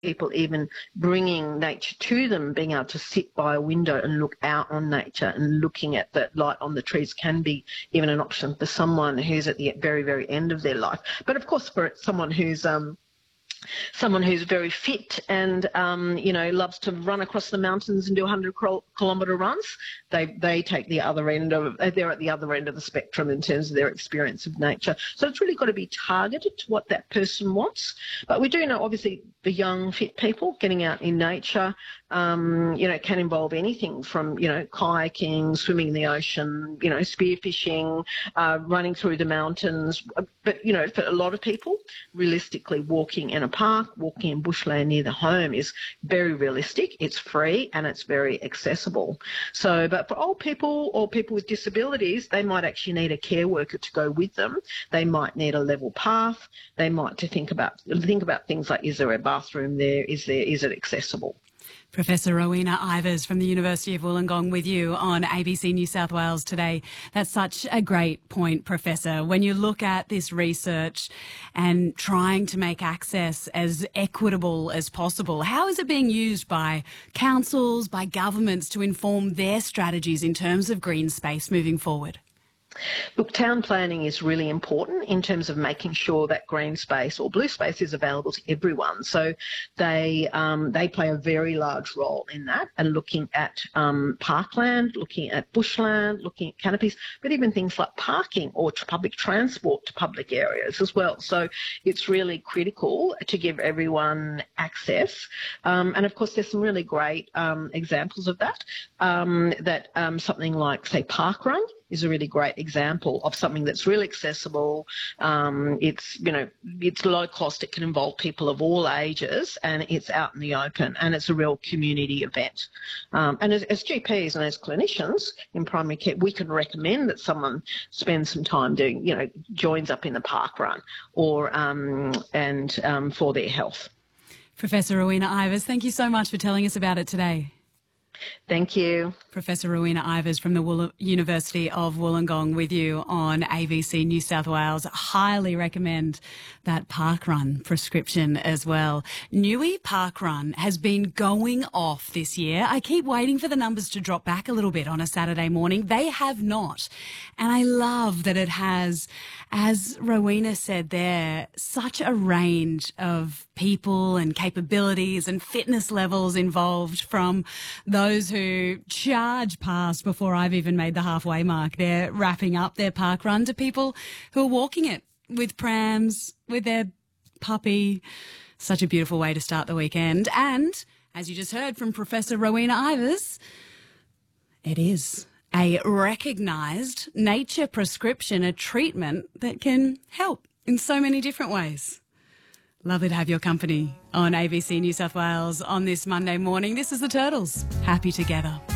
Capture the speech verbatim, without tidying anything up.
people even bringing nature to them, being able to sit by a window and look out on nature and looking at the light on the trees can be even an option for someone who's at the very, very end of their life. But of course, for someone who's um, someone who's very fit and, um, you know, loves to run across the mountains and do one hundred kilometre runs, they they take the other end of, they're at the other end of the spectrum in terms of their experience of nature. So it's really got to be targeted to what that person wants. But we do know, obviously, the young, fit people getting out in nature, um, you know, can involve anything from, you know, kayaking, swimming in the ocean, you know, spearfishing, uh, running through the mountains. But, you know, for a lot of people, realistically, walking in a park, walking in bushland near the home is very realistic. It's free and it's very accessible. So, but for old people or people with disabilities, they might actually need a care worker to go with them. They might need a level path. They might to think about think about things like, is there a bathroom there? Is there is it accessible? Professor Rowena Ivers from the University of Wollongong with you on A B C New South Wales today. That's such a great point, Professor. When you look at this research and trying to make access as equitable as possible, how is it being used by councils, by governments to inform their strategies in terms of green space moving forward? Look, town planning is really important in terms of making sure that green space or blue space is available to everyone. So they um, they play a very large role in that, and looking at um, parkland, looking at bushland, looking at canopies, but even things like parking or public transport to public areas as well. So it's really critical to give everyone access. Um, and of course, there's some really great um, examples of that. Um, that um, something like, say, Parkrun is a really great example of something that's really accessible. Um, it's, you know, it's low cost. It can involve people of all ages, and it's out in the open, and it's a real community event. Um, and as, as G Ps and as clinicians in primary care, we can recommend that someone spend some time doing, you know, joins up in the park run or um, and um, for their health. Professor Rowena Ivers, thank you so much for telling us about it today. Thank you. Professor Rowena Ivers from the Woll- University of Wollongong with you on A B C New South Wales. Highly recommend that Parkrun prescription as well. Newey Parkrun has been going off this year. I keep waiting for the numbers to drop back a little bit on a Saturday morning. They have not. And I love that it has, as Rowena said there, such a range of people and capabilities and fitness levels involved, from those who charge past before I've even made the halfway mark. They're wrapping up their park run, to people who are walking it with prams, with their puppy. Such a beautiful way to start the weekend. And as you just heard from Professor Rowena Ivers, it is a recognised nature prescription, a treatment that can help in so many different ways. Lovely to have your company on A B C New South Wales on this Monday morning. This is the Turtles. Happy together.